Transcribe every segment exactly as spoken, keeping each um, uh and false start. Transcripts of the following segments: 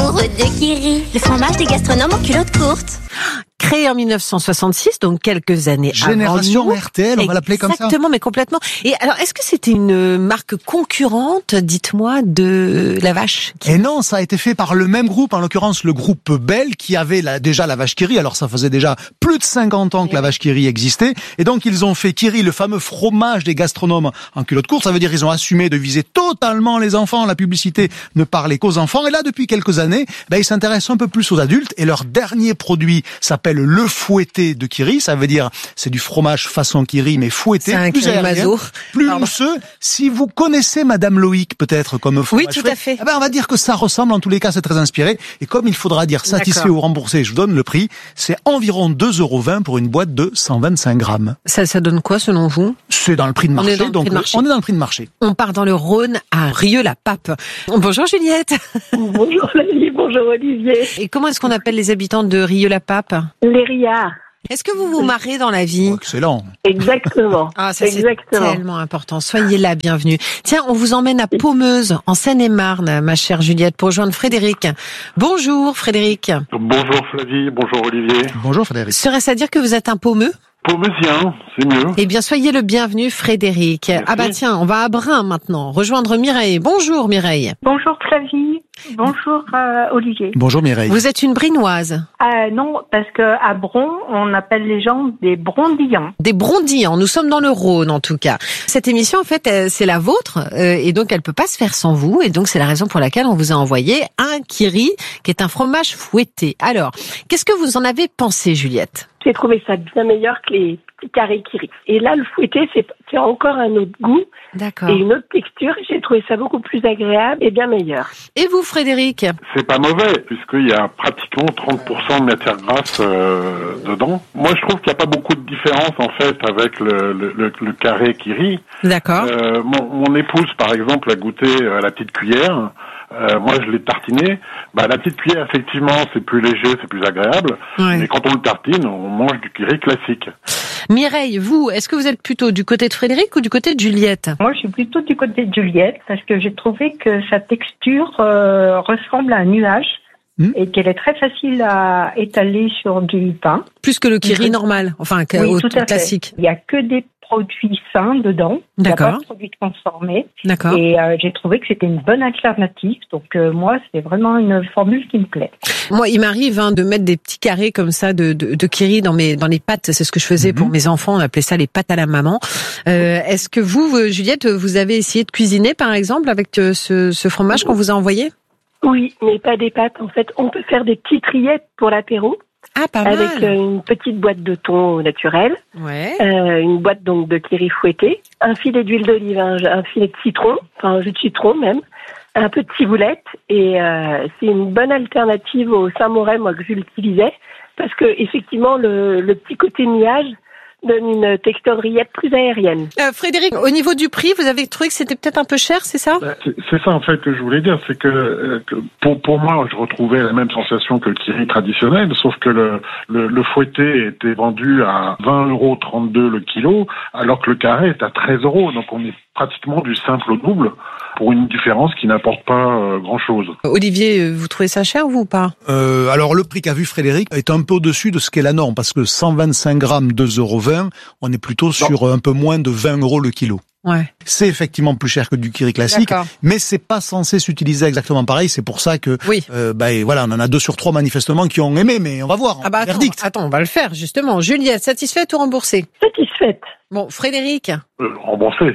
amoureux de Kiri, le fromage des gastronomes en culotte courte. Créé en mille neuf cent soixante-six, donc quelques années Génération avant nous. R T L, on va l'appeler comme ça. Exactement, mais complètement. Et alors, est-ce que c'était une marque concurrente, dites-moi, de la vache qui... Et non, ça a été fait par le même groupe, en l'occurrence le groupe Bell, qui avait la, déjà la vache Kiri. Alors ça faisait déjà plus de cinquante ans que la vache Kiri existait. Et donc ils ont fait Kiri, le fameux fromage des gastronomes en culotte courte. Ça veut dire qu'ils ont assumé de viser totalement les enfants. La publicité ne parlait qu'aux enfants. Et là, depuis quelques années, ben, ils s'intéressent un peu plus aux adultes. Et leur dernier produit s'appelle le fouetté de Kiri. Ça veut dire, c'est du fromage façon Kiri, mais fouetté, un plus aérien, plus mousseux. Si vous connaissez Madame Loïc, peut-être, comme fromage Oui, tout frais, à fait. eh ben, on va dire que ça ressemble. En tous les cas, c'est très inspiré. Et comme il faudra dire satisfait D'accord. ou remboursé, je vous donne le prix. C'est environ deux euros vingt pour une boîte de cent vingt-cinq grammes. Ça, ça donne quoi, selon vous? C'est dans le prix de marché. On est dans le donc, prix de marché. on est dans le prix de marché. On part dans le Rhône à Rieux-la-Pape. Bonjour Juliette. Bonjour Lali, bonjour Olivier. Et comment est-ce qu'on appelle les habitants de Rieux-la-Pape? Les riards. Est-ce que vous vous marrez dans la vie? Oh, excellent. Exactement. Ah, ça c'est Exactement. tellement important. Soyez là, bienvenue. Tiens, on vous emmène à Paumeuse, en Seine-et-Marne, ma chère Juliette, pour rejoindre Frédéric. Bonjour Frédéric. Bonjour Flavie, bonjour Olivier. Bonjour Frédéric. Serait-ce à dire que vous êtes un paumeux? Paumeusien, c'est mieux. Eh bien, soyez le bienvenu, Frédéric. Merci. Ah bah tiens, on va à Brun maintenant, rejoindre Mireille. Bonjour Mireille. Bonjour Flavie, bonjour euh, Olivier. Bonjour Mireille. Vous êtes une Brinoise. Euh, non, parce que à Bron, on appelle les gens des Brondillants. Des Brondillants, nous sommes dans le Rhône en tout cas. Cette émission en fait euh, c'est la vôtre euh, et donc elle peut pas se faire sans vous et donc c'est la raison pour laquelle on vous a envoyé un Kiri qui est un fromage fouetté. Alors, qu'est-ce que vous en avez pensé Juliette? J'ai trouvé ça bien meilleur que les petits carrés Kiri. Et là, le fouetté, c'est, c'est encore un autre goût D'accord. et une autre texture. J'ai trouvé ça beaucoup plus agréable et bien meilleur. Et vous Frédéric? C'est pas mauvais, puisqu'il y a pratiquement trente pour cent de matière grasse euh, dedans. Moi, je trouve qu'il n'y a pas beaucoup de différence, en fait, avec le, le, le, le carré Kiri. D'accord. Euh, mon, mon épouse, par exemple, a goûté à la petite cuillère. Euh, moi, je l'ai tartiné. Bah, la petite cuillère, effectivement, c'est plus léger, c'est plus agréable. Ouais. Mais quand on le tartine, on mange du Kiri classique. Mireille, vous, est-ce que vous êtes plutôt du côté de Frédéric ou du côté de Juliette? Moi, je suis plutôt du côté de Juliette parce que j'ai trouvé que sa texture euh, ressemble à un nuage Mmh. et qu'elle est très facile à étaler sur du pain. Plus que le Kiri Oui. normal, enfin que, Oui, au, tout à fait. classique. Il y a que des produits sains dedans. Il n'y a D'accord. pas de produits transformés. D'accord. Et euh, j'ai trouvé que c'était une bonne alternative. Donc euh, moi, c'est vraiment une formule qui me plaît. Moi, il m'arrive hein, de mettre des petits carrés comme ça de, de, de Kiri dans mes dans les pâtes. C'est ce que je faisais Mhm. pour mes enfants. On appelait ça les pâtes à la maman. Euh, est-ce que vous, vous, Juliette, vous avez essayé de cuisiner, par exemple, avec euh, ce, ce fromage qu'on vous a envoyé? Oui, mais pas des pâtes. En fait, on peut faire des petites rillettes pour l'apéro Ah, pas avec mal. euh, une petite boîte de thon naturel, Ouais. euh, une boîte donc de Kiri fouetté, un filet d'huile d'olive, un, un filet de citron, enfin un jus de citron même, un peu de ciboulette et euh, c'est une bonne alternative au Saint-Moret, moi que j'utilisais, parce que effectivement le, le petit côté nuage donne une texture de rillette plus aérienne. Euh, Frédéric, au niveau du prix, vous avez trouvé que c'était peut-être un peu cher, c'est ça? Ben, C'est c'est ça en fait que je voulais dire, c'est que, euh, que pour pour moi, je retrouvais la même sensation que le Kiri traditionnel, sauf que le le, le fouetté était vendu à vingt euros trente-deux le kilo, alors que le carré est à treize euros. Donc on est pratiquement du simple au double pour une différence qui n'apporte pas euh, grand chose. Olivier, vous trouvez ça cher, vous ou pas? Euh, alors le prix qu'a vu Frédéric est un peu au-dessus de ce qu'est la norme, parce que cent vingt-cinq grammes, deux euros vingt, on est plutôt sur un peu moins de vingt euros le kilo. Ouais. C'est effectivement plus cher que du Kiri classique, D'accord. mais c'est pas censé s'utiliser exactement pareil. C'est pour ça que, Oui. euh, bah, et voilà, on en a deux sur trois manifestement qui ont aimé, mais on va voir. Ah bah attends, Verdict. attends, on va le faire justement. Juliette, satisfaite ou remboursée? Satisfaite. Bon, Frédéric, Euh, remboursé.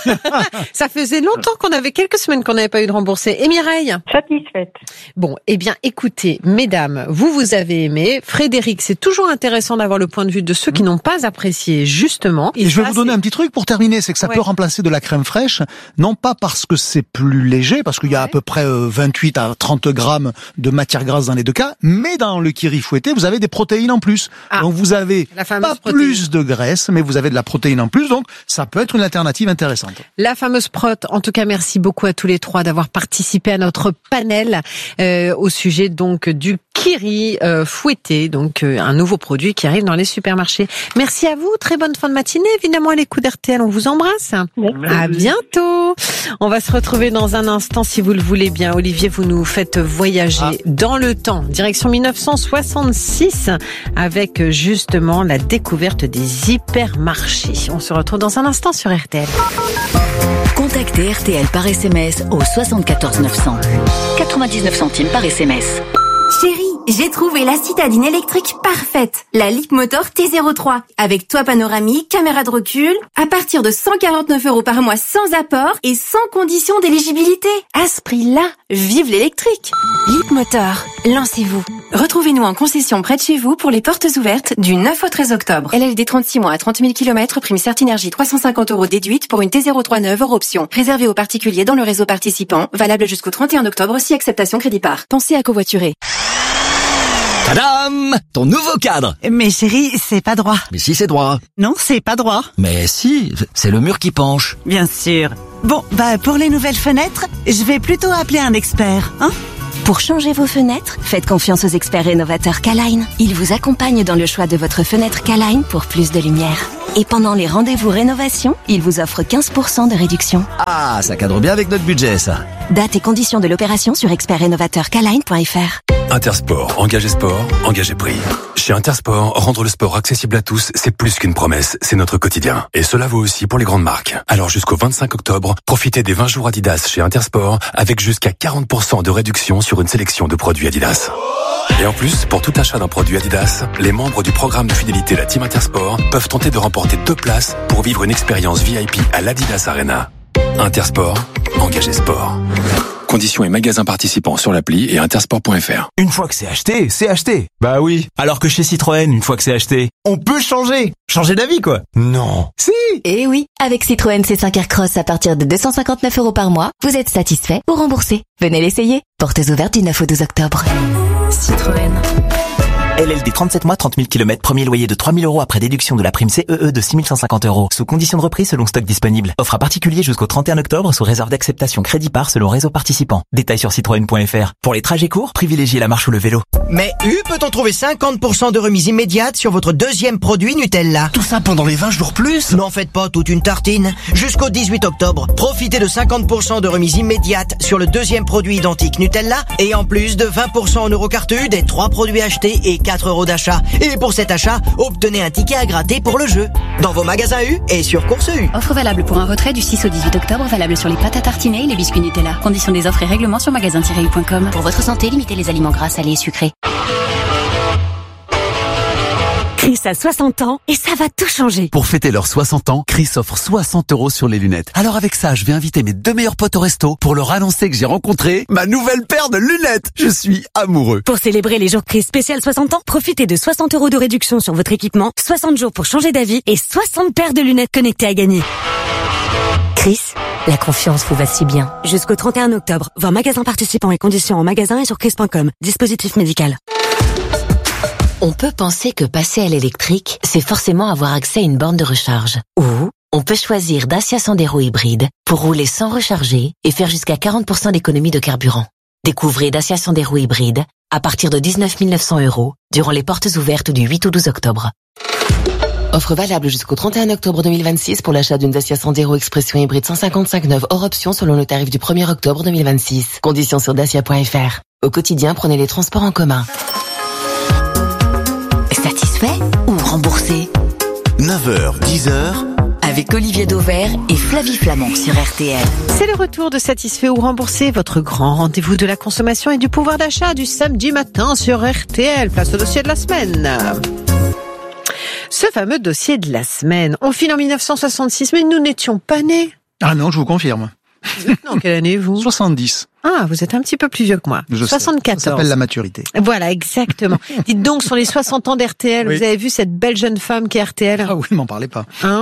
ça faisait longtemps qu'on avait quelques semaines qu'on n'avait pas eu de remboursé. Et Mireille? Satisfaite. Bon, eh bien, écoutez, mesdames, vous, vous avez aimé. Frédéric, c'est toujours intéressant d'avoir le point de vue de ceux qui n'ont pas apprécié, justement. Et je vais ça, vous donner c'est- un petit truc pour terminer, c'est que ça Ouais. peut remplacer de la crème fraîche, non pas parce que c'est plus léger, parce qu'il y a Ouais. à peu près euh, vingt-huit à trente grammes de matière grasse dans les deux cas, mais dans le Kiri fouetté, vous avez des protéines en plus. Ah. Donc vous avez La fameuse pas protéine. plus de graisse, mais vous avez de la protéine en plus, donc ça peut être une alternative intéressante. La fameuse prot. En tout cas, merci beaucoup à tous les trois d'avoir participé à notre panel euh, au sujet donc du Kiri euh, fouetté, donc euh, un nouveau produit qui arrive dans les supermarchés. Merci à vous, très bonne fin de matinée, évidemment à l'écoute d'R T L, on vous embrasse. Merci. À bientôt. On va se retrouver dans un instant si vous le voulez bien. Olivier, vous nous faites voyager ah. dans le temps, direction dix-neuf cent soixante-six, avec justement la découverte des hypermarchés. On se retrouve dans un instant sur R T L. Contactez R T L par S M S au soixante-quatorze neuf cents. quatre-vingt-dix-neuf centimes par S M S. Chérie, j'ai trouvé la citadine électrique parfaite, la Leapmotor T zéro trois, avec toit panoramique, caméra de recul, à partir de cent quarante-neuf euros par mois sans apport et sans condition d'éligibilité. À ce prix-là, vive l'électrique. Leapmotor, lancez-vous. Retrouvez-nous en concession près de chez vous pour les portes ouvertes du neuf au treize octobre. L L D trente-six mois à trente mille kilomètres, prime Certinergie trois cent cinquante euros déduite pour une T zéro trois neuve hors option. Réservé aux particuliers dans le réseau participant, valable jusqu'au trente et un octobre si acceptation crédit par. Pensez à covoiturer. Tadam! Ton nouveau cadre! Mais chérie, c'est pas droit. Mais si, c'est droit. Non, c'est pas droit. Mais si, c'est le mur qui penche. Bien sûr. Bon, bah pour les nouvelles fenêtres, je vais plutôt appeler un expert, hein? Pour changer vos fenêtres, faites confiance aux experts rénovateurs K-Line. Ils vous accompagnent dans le choix de votre fenêtre K-Line pour plus de lumière. Et pendant les rendez-vous rénovation, ils vous offrent quinze pour cent de réduction. Ah, ça cadre bien avec notre budget, ça. Date et conditions de l'opération sur expert rénovateur K line point F R. Intersport, engagez sport, engagez prix. Chez Intersport, rendre le sport accessible à tous, c'est plus qu'une promesse, c'est notre quotidien. Et cela vaut aussi pour les grandes marques. Alors jusqu'au vingt-cinq octobre, profitez des vingt jours Adidas chez Intersport avec jusqu'à quarante pour cent de réduction sur une sélection de produits Adidas. Et en plus, pour tout achat d'un produit Adidas, les membres du programme de fidélité La Team Intersport peuvent tenter de remporter deux places pour vivre une expérience V I P à l'Adidas Arena. Intersport, engagez sport. Conditions et magasins participants sur l'appli et intersport point F R. Une fois que c'est acheté, c'est acheté. Bah oui. Alors que chez Citroën, une fois que c'est acheté, on peut changer. Changer d'avis, quoi. Non. Si. Eh oui. Avec Citroën C cinq Aircross à partir de deux cent cinquante-neuf euros par mois, vous êtes satisfait ou remboursé. Venez l'essayer. Portes ouvertes du neuf au douze octobre. Citroën. L L D trente-sept mois, trente mille kilomètres, premier loyer de trois mille euros après déduction de la prime C E E de six mille cent cinquante euros. Sous condition de reprise selon stock disponible. Offre à particulier jusqu'au trente et un octobre sous réserve d'acceptation crédit par selon réseau participant. Détails sur citroën point F R. Pour les trajets courts, privilégiez la marche ou le vélo. Mais U peut-on trouver cinquante pour cent de remise immédiate sur votre deuxième produit Nutella? Tout ça pendant les vingt jours plus? N'en faites pas toute une tartine. Jusqu'au dix-huit octobre, profitez de cinquante pour cent de remise immédiate sur le deuxième produit identique Nutella et en plus de vingt pour cent en Eurocarte U des trois produits achetés et quatre euros d'achat. Et pour cet achat, obtenez un ticket à gratter pour le jeu. Dans vos magasins U et sur Course U. Offre valable pour un retrait du six au dix-huit octobre, valable sur les pâtes à tartiner et les biscuits Nutella. Conditions des offres et règlements sur magasin tiret u point com. Pour votre santé, limitez les aliments gras, salés et sucrés. Chris a soixante ans et ça va tout changer. Pour fêter leurs soixante ans, Chris offre soixante euros sur les lunettes. Alors avec ça, je vais inviter mes deux meilleurs potes au resto pour leur annoncer que j'ai rencontré ma nouvelle paire de lunettes. Je suis amoureux. Pour célébrer les jours Chris spécial soixante ans, profitez de soixante euros de réduction sur votre équipement, soixante jours pour changer d'avis et soixante paires de lunettes connectées à gagner. Chris, la confiance vous va si bien. Jusqu'au trente et un octobre, voir magasin participant et conditions en magasin et sur chris point com. Dispositif médical. On peut penser que passer à l'électrique, c'est forcément avoir accès à une borne de recharge. Ou on peut choisir Dacia Sandero hybride pour rouler sans recharger et faire jusqu'à quarante pour cent d'économie de carburant. Découvrez Dacia Sandero hybride à partir de dix-neuf mille neuf cents euros durant les portes ouvertes du huit au douze octobre. Offre valable jusqu'au trente et un octobre deux mille vingt-six pour l'achat d'une Dacia Sandero Expression hybride cent cinquante-cinq neuve hors option selon le tarif du premier octobre deux mille vingt-six. Conditions sur dacia point F R. Au quotidien, prenez les transports en commun. Satisfait ou remboursé? neuf heures, dix heures. Avec Olivier Dauvert et Flavie Flamand sur R T L. C'est le retour de Satisfait ou remboursé, votre grand rendez-vous de la consommation et du pouvoir d'achat du samedi matin sur R T L. Place au dossier de la semaine. Ce fameux dossier de la semaine. On file en mille neuf cent soixante-six, mais nous n'étions pas nés. Ah non, je vous confirme. Dans quelle année, vous? soixante-dix. Ah, vous êtes un petit peu plus vieux que moi. Je soixante-quatorze. Sais, ça s'appelle la maturité. Voilà, exactement. Dites donc, sur les soixante ans d'R T L, oui. Vous avez vu cette belle jeune femme qui est R T L? Ah oui, m'en parlez pas. Hein?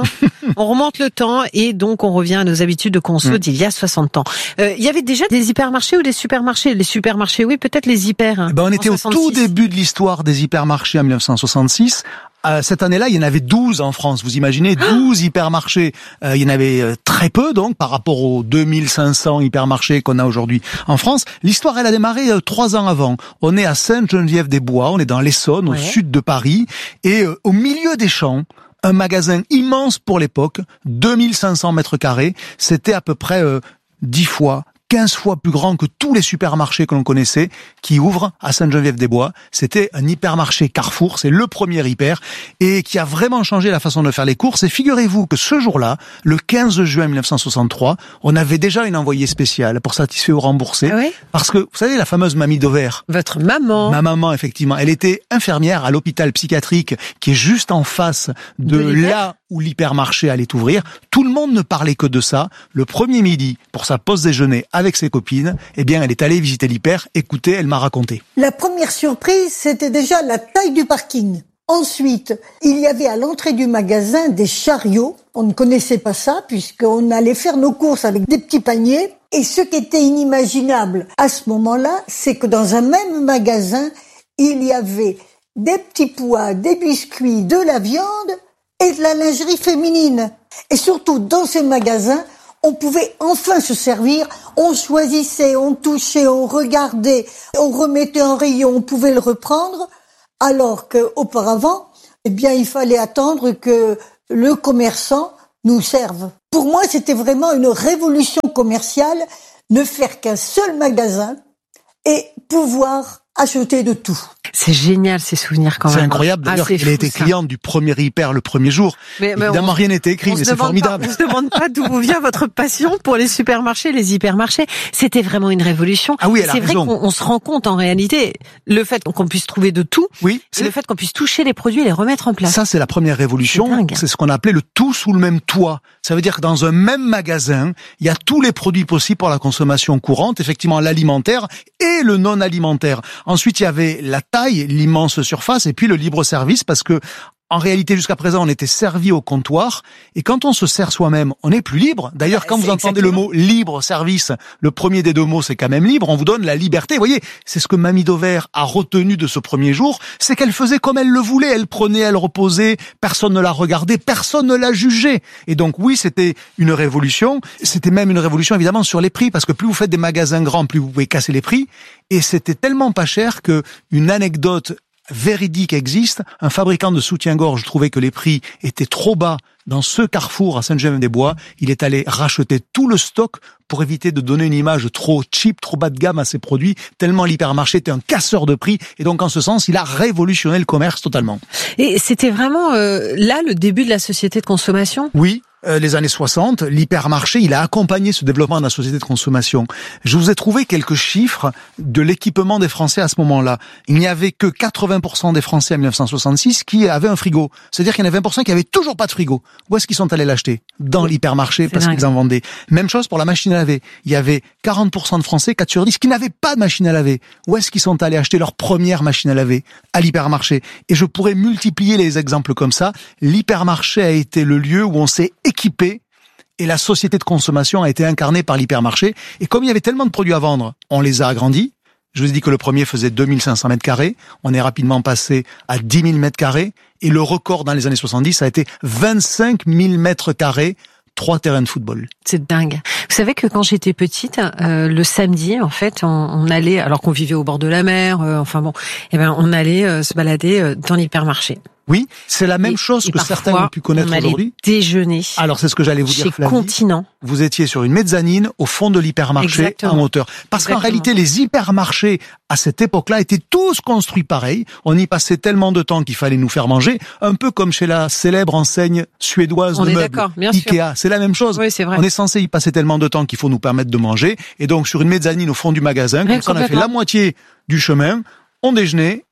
On remonte le temps et donc on revient à nos habitudes de conso mmh. d'il y a soixante ans. Euh, il y avait déjà des hypermarchés ou des supermarchés? Les supermarchés, oui, peut-être les hyper. Eh ben, on était soixante-six. Au tout début de l'histoire des hypermarchés en mille neuf cent soixante-six. Euh, cette année-là, il y en avait douze en France. Vous imaginez, douze hypermarchés. Euh, il y en avait euh, très peu, donc, par rapport aux deux mille cinq cents hypermarchés qu'on a aujourd'hui en France. L'histoire, elle a démarré euh, trois ans avant. On est à Sainte-Geneviève-des-Bois, on est dans l'Essonne, ouais. au sud de Paris. Et euh, au milieu des champs, un magasin immense pour l'époque, deux mille cinq cents mètres carrés. C'était à peu près euh, dix fois, quinze fois plus grand que tous les supermarchés que l'on connaissait, qui ouvrent à Sainte-Geneviève-des-Bois. C'était un hypermarché Carrefour, c'est le premier hyper, et qui a vraiment changé la façon de faire les courses. Et figurez-vous que ce jour-là, le quinze juin mille neuf cent soixante-trois, on avait déjà une envoyée spéciale pour satisfaire ou rembourser. Ah oui ? Parce que, vous savez, la fameuse mamie Dauvert. Votre maman. Ma maman, effectivement. Elle était infirmière à l'hôpital psychiatrique qui est juste en face de, de là où l'hypermarché allait ouvrir. Tout le monde ne parlait que de ça. Le premier midi, pour sa pause déjeuner avec ses copines, eh bien, elle est allée visiter l'hyper. Écoutez, elle m'a raconté. La première surprise, c'était déjà la taille du parking. Ensuite, il y avait à l'entrée du magasin des chariots. On ne connaissait pas ça puisqu'on allait faire nos courses avec des petits paniers. Et ce qui était inimaginable à ce moment-là, c'est que dans un même magasin, il y avait des petits pois, des biscuits, de la viande et de la lingerie féminine. Et surtout, dans ces magasins, on pouvait enfin se servir. On choisissait, on touchait, on regardait, on remettait en rayon, on pouvait le reprendre. Alors qu'auparavant, eh bien, il fallait attendre que le commerçant nous serve. Pour moi, c'était vraiment une révolution commerciale, ne faire qu'un seul magasin et pouvoir acheter de tout. C'est génial ces souvenirs quand même. C'est incroyable d'ailleurs ah, qu'elle a été cliente du premier hyper le premier jour. Mais, mais Évidemment, on, rien n'était écrit, mais c'est formidable. Pas, on se demande pas d'où vient votre passion pour les supermarchés, les hypermarchés. C'était vraiment une révolution. Ah oui, elle a c'est vrai raison. qu'on on se rend compte en réalité, le fait qu'on puisse trouver de tout, oui, c'est le fait qu'on puisse toucher les produits et les remettre en place. Ça, c'est la première révolution. C'est, c'est ce qu'on appelait le tout sous le même toit. Ça veut dire que dans un même magasin, il y a tous les produits possibles pour la consommation courante, effectivement l'alimentaire et le non alimentaire. Ensuite, il y avait la taille, l'immense surface et puis le libre service parce que en réalité, jusqu'à présent, on était servi au comptoir. Et quand on se sert soi-même, on n'est plus libre. D'ailleurs, quand c'est vous entendez exactement. Le mot libre service, le premier des deux mots, c'est quand même libre. On vous donne la liberté. Vous voyez, c'est ce que Mamie Dauvert a retenu de ce premier jour. C'est qu'elle faisait comme elle le voulait. Elle prenait, elle reposait. Personne ne la regardait. Personne ne la jugeait. Et donc, oui, c'était une révolution. C'était même une révolution, évidemment, sur les prix. Parce que plus vous faites des magasins grands, plus vous pouvez casser les prix. Et c'était tellement pas cher que une anecdote véridique existe. Un fabricant de soutien-gorge trouvait que les prix étaient trop bas dans ce carrefour à Sainte-Geneviève-des-Bois. Il est allé racheter tout le stock pour éviter de donner une image trop cheap, trop bas de gamme à ses produits, tellement l'hypermarché était un casseur de prix. Et donc, en ce sens, il a révolutionné le commerce totalement. Et c'était vraiment euh, là le début de la société de consommation ? Oui. Euh, les années soixante, l'hypermarché, il a accompagné ce développement de la société de consommation. Je vous ai trouvé quelques chiffres de l'équipement des Français à ce moment-là. Il n'y avait que quatre-vingts pour cent des Français en mille neuf cent soixante-six qui avaient un frigo. C'est-à-dire qu'il y en a vingt pour cent qui avaient toujours pas de frigo. Où est-ce qu'ils sont allés l'acheter ? Dans l'hypermarché, parce dingue. Qu'ils en vendaient. Même chose pour la machine à laver. Il y avait quarante pour cent de Français, quatre sur dix, qui n'avaient pas de machine à laver. Où est-ce qu'ils sont allés acheter leur première machine à laver ? À l'hypermarché. Et je pourrais multiplier les exemples comme ça. L'hypermarché a été le lieu où on s'est équipé et la société de consommation a été incarnée par l'hypermarché. Et comme il y avait tellement de produits à vendre, on les a agrandis. Je vous ai dit que le premier faisait deux mille cinq cents mètres carrés. On est rapidement passé à dix mille mètres carrés. Et le record dans les années soixante-dix, ça a été vingt-cinq mille mètres carrés. Trois terrains de football. C'est dingue. Vous savez que quand j'étais petite, euh, le samedi, en fait, on, on allait, alors qu'on vivait au bord de la mer, euh, enfin bon, eh ben, on allait euh, se balader euh, dans l'hypermarché. Oui, c'est la même et, chose et que certains ont pu connaître aujourd'hui. Déjeuner. Alors c'est ce que j'allais vous dire, Flavie. Chez Continent. Vous étiez sur une mezzanine au fond de l'hypermarché. Exactement. En hauteur. Parce Exactement. Qu'en réalité, les hypermarchés à cette époque-là étaient tous construits pareil. On y passait tellement de temps qu'il fallait nous faire manger, un peu comme chez la célèbre enseigne suédoise On de est meubles, d'accord, bien Ikea. Sûr. C'est la même chose. Oui, c'est vrai. On est censé y passer tellement de temps qu'il faut nous permettre de manger. Et donc sur une mezzanine au fond du magasin, comme ça on a fait la moitié du chemin. On déjeunait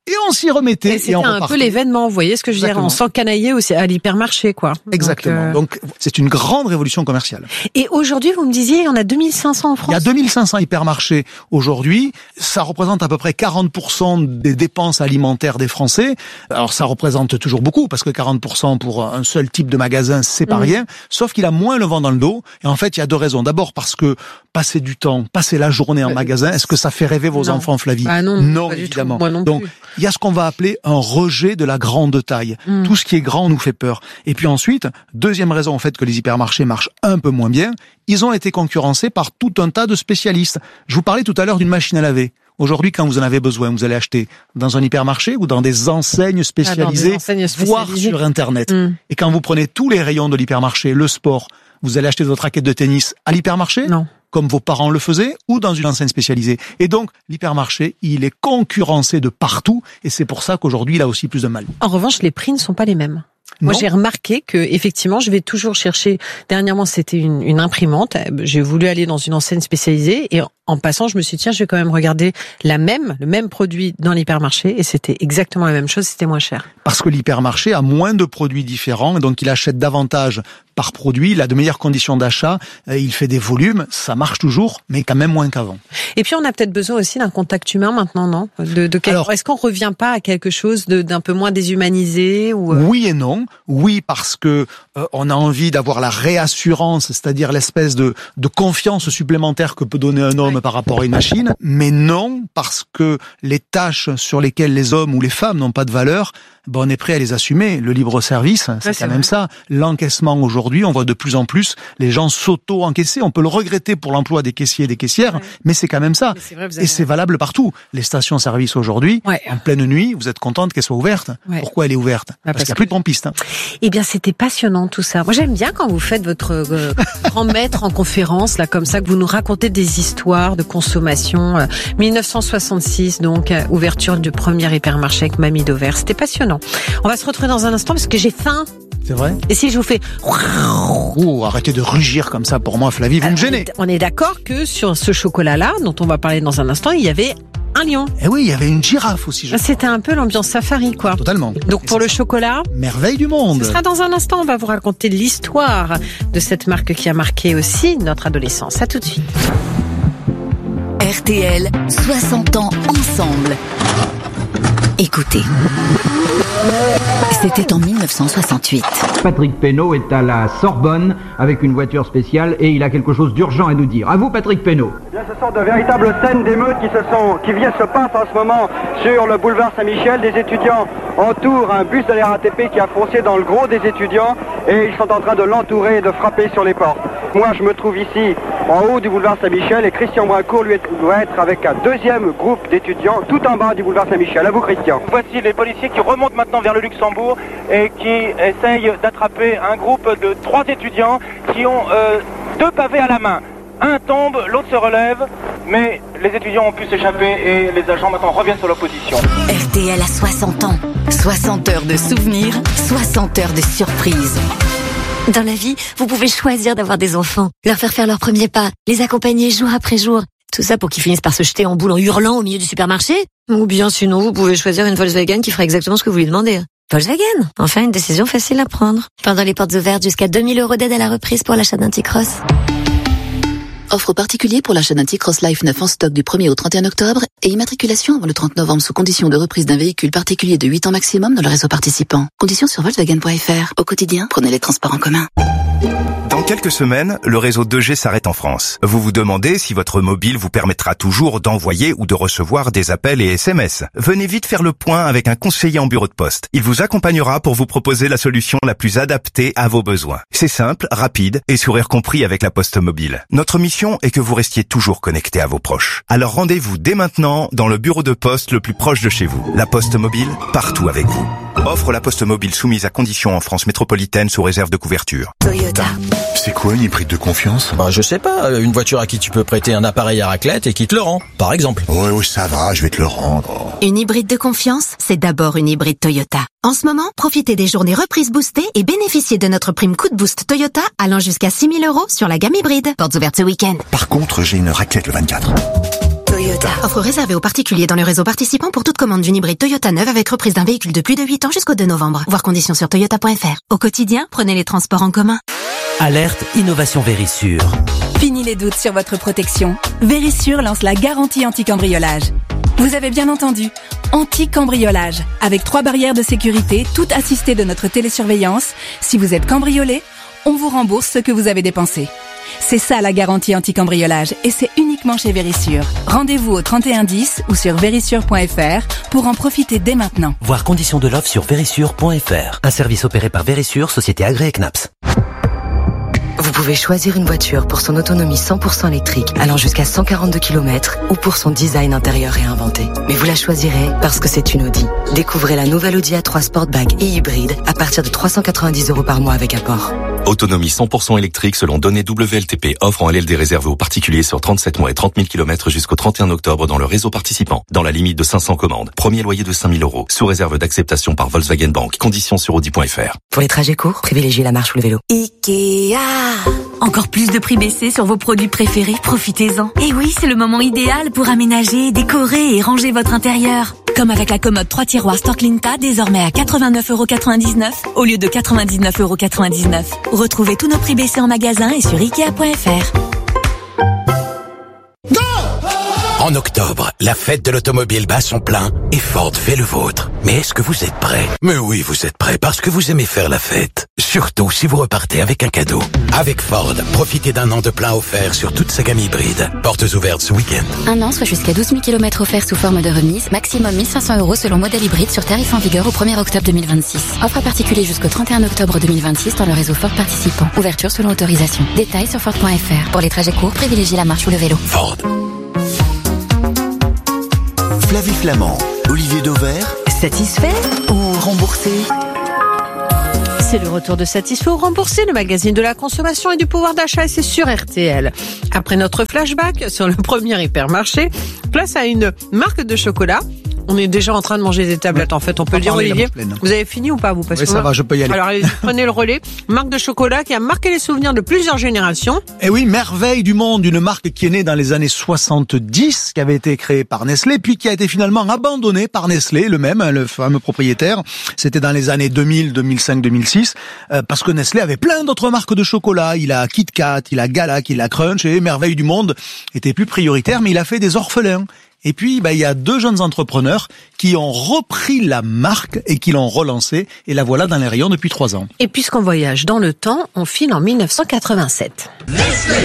et on s'y remettait. Et c'était et on un repartait. peu l'événement, vous voyez ce que je veux dire, on s'encanaillait aussi à l'hypermarché, quoi. Exactement. Donc, euh... Donc c'est une grande révolution commerciale. Et aujourd'hui, vous me disiez, il y en a deux mille cinq cents en France. Il y a deux mille cinq cents hypermarchés aujourd'hui. Ça représente à peu près quarante pour cent des dépenses alimentaires des Français. Alors ça représente toujours beaucoup, parce que quarante pour cent pour un seul type de magasin, c'est pas mmh. rien. Sauf qu'il a moins le vent dans le dos. Et en fait, il y a deux raisons. D'abord parce que passer du temps, passer la journée en magasin, est-ce que ça fait rêver vos non. enfants, Flavie? Ah non, non, pas évidemment. Du tout. Moi non Donc, plus. il y a ce qu'on va appeler un rejet de la grande taille. Mmh. Tout ce qui est grand nous fait peur. Et puis ensuite, deuxième raison au fait que les hypermarchés marchent un peu moins bien, ils ont été concurrencés par tout un tas de spécialistes. Je vous parlais tout à l'heure d'une machine à laver. Aujourd'hui, quand vous en avez besoin, vous allez acheter dans un hypermarché ou dans des enseignes spécialisées, ah, enseignes spécialisées. voire sur Internet. Mmh. Et quand vous prenez tous les rayons de l'hypermarché, le sport, vous allez acheter votre raquette de tennis à l'hypermarché ? Non. Comme vos parents le faisaient, ou dans une enseigne spécialisée. Et donc, l'hypermarché, il est concurrencé de partout, et c'est pour ça qu'aujourd'hui, il a aussi plus de mal. En revanche, les prix ne sont pas les mêmes. Moi, non. j'ai remarqué que, effectivement, je vais toujours chercher. Dernièrement, c'était une, une imprimante. J'ai voulu aller dans une enseigne spécialisée et en passant, je me suis dit, tiens, je vais quand même regarder la même, le même produit dans l'hypermarché et c'était exactement la même chose, c'était moins cher. Parce que l'hypermarché a moins de produits différents et donc il achète davantage par produit, il a de meilleures conditions d'achat, il fait des volumes, ça marche toujours, mais quand même moins qu'avant. Et puis on a peut-être besoin aussi d'un contact humain maintenant, non ? De, de quel... Alors, est-ce qu'on revient pas à quelque chose de, d'un peu moins déshumanisé ou... Oui et non. Oui, parce que euh, on a envie d'avoir la réassurance, c'est-à-dire l'espèce de, de confiance supplémentaire que peut donner un homme ouais. par rapport à une machine, mais non, parce que les tâches sur lesquelles les hommes ou les femmes n'ont pas de valeur, ben on est prêt à les assumer. Le libre-service, c'est, ouais, c'est quand vrai. même ça. L'encaissement aujourd'hui, on voit de plus en plus les gens s'auto-encaisser. On peut le regretter pour l'emploi des caissiers et des caissières, ouais. mais c'est quand même ça. C'est vrai, et c'est valable partout. Les stations-service aujourd'hui, ouais. en pleine nuit, vous êtes contente qu'elles soient ouvertes. Ouais. Pourquoi elle est ouverte ? bah Parce, parce qu'il n'y a plus de pompistes. Hein. Eh bien, c'était passionnant tout ça. Moi, j'aime bien quand vous faites votre euh, grand maître en conférence, là, comme ça, que vous nous racontez des histoires de consommation. Euh, dix-neuf cent soixante-six, donc, euh, ouverture du premier hypermarché avec Mamie Dover. C'était passionnant. On va se retrouver dans un instant parce que j'ai faim. C'est vrai ? Et si je vous fais... Oh, arrêtez de rugir comme ça pour moi, Flavie, vous euh, me gênez. On est d'accord que sur ce chocolat-là, dont on va parler dans un instant, il y avait un lion. Eh oui, il y avait une girafe aussi. Je C'était un peu l'ambiance safari, quoi. Totalement. Donc pour le chocolat... Merveille du monde. Ce sera dans un instant, on va vous raconter l'histoire de cette marque qui a marqué aussi notre adolescence. À tout de suite. R T L, soixante ans ensemble. Écoutez. C'était en dix-neuf cent soixante-huit. Patrick Pénaud est à la Sorbonne avec une voiture spéciale et il a quelque chose d'urgent à nous dire. À vous, Patrick Pénaud. Eh bien, ce sont de véritables scènes d'émeutes qui se sont, qui viennent se passer en ce moment sur le boulevard Saint-Michel. Des étudiants entourent un bus de la R A T P qui a foncé dans le gros des étudiants et ils sont en train de l'entourer et de frapper sur les portes. Moi, je me trouve ici en haut du boulevard Saint-Michel et Christian Brincourt lui doit être avec un deuxième groupe d'étudiants tout en bas du boulevard Saint-Michel. À vous, Christian. Voici les policiers qui remontent maintenant vers le Luxembourg et qui essayent d'attraper un groupe de trois étudiants qui ont euh, deux pavés à la main. Un tombe, l'autre se relève, mais les étudiants ont pu s'échapper et les agents maintenant reviennent sur leur position. R T L a soixante ans. soixante heures de souvenirs, soixante heures de surprises. Dans la vie, vous pouvez choisir d'avoir des enfants, leur faire faire leurs premiers pas, les accompagner jour après jour. Tout ça pour qu'ils finissent par se jeter en boule en hurlant au milieu du supermarché. Ou bien sinon, vous pouvez choisir une Volkswagen qui fera exactement ce que vous lui demandez. Volkswagen, enfin une décision facile à prendre. Pendant les portes ouvertes, jusqu'à deux mille euros d'aide à la reprise pour l'achat d'un T-Cross. Offre particulier pour l'achat d'un T-Cross Life neuf en stock du premier au trente et un octobre et immatriculation avant le trente novembre sous condition de reprise d'un véhicule particulier de huit ans maximum dans le réseau participant. Conditions sur Volkswagen point F R. Au quotidien, prenez les transports en commun. Dans quelques semaines, le réseau deux G s'arrête en France. Vous vous demandez si votre mobile vous permettra toujours d'envoyer ou de recevoir des appels et S M S. Venez vite faire le point avec un conseiller en bureau de poste. Il vous accompagnera pour vous proposer la solution la plus adaptée à vos besoins. C'est simple, rapide et sourire compris avec la Poste Mobile. Notre mission est que vous restiez toujours connecté à vos proches. Alors rendez-vous dès maintenant dans le bureau de poste le plus proche de chez vous. La Poste Mobile, partout avec vous. Offre la Poste Mobile soumise à conditions en France métropolitaine sous réserve de couverture. Toyota. C'est quoi une hybride de confiance ? Bah, je sais pas, une voiture à qui tu peux prêter un appareil à raclette et qui te le rend, par exemple. Ouais, ouais, ça va, je vais te le rendre. Une hybride de confiance, c'est d'abord une hybride Toyota. En ce moment, profitez des journées reprises boostées et bénéficiez de notre prime coup de boost Toyota allant jusqu'à six mille euros sur la gamme hybride. Portes ouvertes ce week-end. Par contre, j'ai une raclette le vingt-quatre. Toyota. Offre réservée aux particuliers dans le réseau participant pour toute commande d'une hybride Toyota neuve avec reprise d'un véhicule de plus de huit ans jusqu'au deux novembre. Voir conditions sur toyota point f r. Au quotidien, prenez les transports en commun. Alerte Innovation Vérissure. Fini les doutes sur votre protection. Vérissure lance la garantie anti-cambriolage. Vous avez bien entendu, anti-cambriolage. Avec trois barrières de sécurité, toutes assistées de notre télésurveillance. Si vous êtes cambriolé, on vous rembourse ce que vous avez dépensé. C'est ça la garantie anti-cambriolage et c'est uniquement chez Vérissure. Rendez-vous au trente et un dix ou sur vérissure point f r pour en profiter dès maintenant. Voir conditions de l'offre sur vérissure point f r. Un service opéré par Vérissure, société agréée C N A P S. Vous pouvez choisir une voiture pour son autonomie cent pour cent électrique allant jusqu'à cent quarante-deux kilomètres ou pour son design intérieur réinventé. Mais vous la choisirez parce que c'est une Audi. Découvrez la nouvelle Audi A trois Sportback et hybride à partir de trois cent quatre-vingt-dix euros par mois avec apport. Autonomie cent pour cent électrique selon données W L T P. Offre en L L D réservée aux particuliers sur trente-sept mois et trente mille kilomètres jusqu'au trente et un octobre dans le réseau participant. Dans la limite de cinq cents commandes. Premier loyer de cinq mille euros. Sous réserve d'acceptation par Volkswagen Bank. Conditions sur audi point f r. Pour les trajets courts, privilégiez la marche ou le vélo. Ikea. Encore plus de prix baissés sur vos produits préférés, profitez-en. Et oui, c'est le moment idéal pour aménager, décorer et ranger votre intérieur. Comme avec la commode trois tiroirs Storklinta, désormais à quatre-vingt-neuf euros quatre-vingt-dix-neuf au lieu de quatre-vingt-dix-neuf euros quatre-vingt-dix-neuf. Retrouvez tous nos prix baissés en magasin et sur ikea point f r. En octobre, la fête de l'automobile bat son plein et Ford fait le vôtre. Mais est-ce que vous êtes prêts? Mais oui, vous êtes prêts parce que vous aimez faire la fête. Surtout si vous repartez avec un cadeau. Avec Ford, profitez d'un an de plein offert sur toute sa gamme hybride. Portes ouvertes ce week-end. Un an, soit jusqu'à douze mille kilomètres offerts sous forme de remise. Maximum mille cinq cents euros selon modèle hybride sur tarif en vigueur au premier octobre deux mille vingt-six. Offre à particulier jusqu'au trente et un octobre deux mille vingt-six dans le réseau Ford participant. Ouverture selon autorisation. Détails sur Ford point f r. Pour les trajets courts, privilégiez la marche ou le vélo. Ford. Flavie Flamand, Olivier Dauvert. Satisfait ou remboursé? C'est le retour de Satisfait ou remboursé, le magazine de la consommation et du pouvoir d'achat, et c'est sur R T L. Après notre flashback sur le premier hypermarché, place à une marque de chocolat. On est déjà en train de manger des tablettes, en fait, on peut le dire, Olivier. Vous avez fini ou pas, vous? Oui, ça va, je peux y aller. Alors, allez, prenez le relais. Marque de chocolat qui a marqué les souvenirs de plusieurs générations. Et oui, merveille du monde, une marque qui est née dans les années soixante-dix, qui avait été créée par Nestlé, puis qui a été finalement abandonnée par Nestlé, le même, le fameux propriétaire. C'était dans les années deux mille, deux mille cinq, deux mille six, euh, parce que Nestlé avait plein d'autres marques de chocolat. Il a Kit Kat, il a Galac, il a Crunch, et merveille du monde était plus prioritaire, mais il a fait des orphelins. Et puis, bah, il y a deux jeunes entrepreneurs qui ont repris la marque et qui l'ont relancée. Et la voilà dans les rayons depuis trois ans. Et puisqu'on voyage dans le temps, on file en mille neuf cent quatre-vingt-sept. Nestlé,